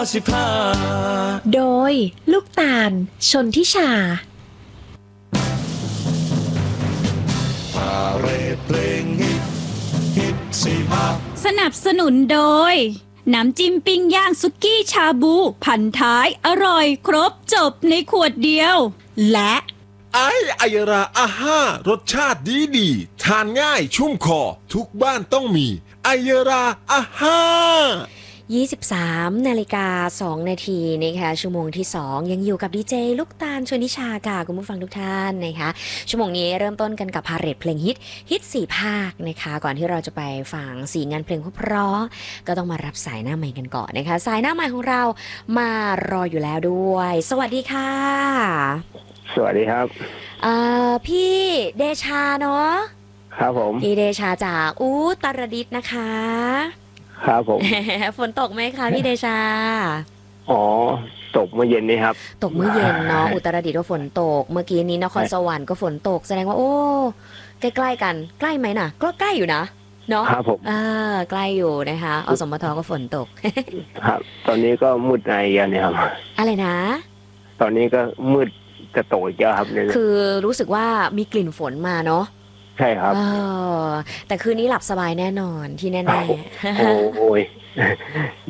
โดยลูกตาลชนทิชาพาเรดเพลงฮิต45 สนับสนุนโดยน้ำจิ้มปิ้งย่างสุกี้ชาบูพันท้ายอร่อยครบจบในขวดเดียวและไอยราอาห้ารสชาติดีทานง่ายชุ่มคอทุกบ้านต้องมีไอยราอาห้า 23 นาฬิกา 2 นาทีนะคะชั่วโมงที่ 2 ยังอยู่กับดีเจลูกตาลชนิชาค่ะคุณผู้ฟังทุกท่านนะคะชั่วโมงนี้เริ่มต้นกันกับพาเหรดเพลงฮิต4ภาคนะคะก่อนที่เราจะไปฟัง4งานเพลงเพราะๆก็ต้องมารับสายหน้าใหม่กันก่อนนะคะสายหน้าใหม่ของเรามารออยู่แล้วด้วยสวัสดีค่ะสวัสดีครับพี่เดชาเนาะครับผมพี่เดชาจากอุตรดิตถ์นะคะครับผมฝนตกไหมคะพี่เดชาอ๋อตกเมื่อเย็นนี้ครับตกเมื่อเย็นเนาะอุตรดิตถ์ก็ฝนตกเมื่อกี้นี้นครสวรรค์ก็ฝนตกแสดงว่าโอ้ใกล้ๆกันใกล้ไหมน่ะก็ใกล้อยู่นะเนาะครับผมใกล้อยู่นะคะอสมทก็ฝนตกครับตอนนี้ก็มืดในกันเนี่ยครับอะไรนะตอนนี้ก็มืดจะตกอีกแล้วครับเนี่ยคือรู้สึกว่ามีกลิ่นฝนมาเนาะใช่ครับแต่คืนนี้หลับสบายแน่นอนที่แน่ๆโอ้ย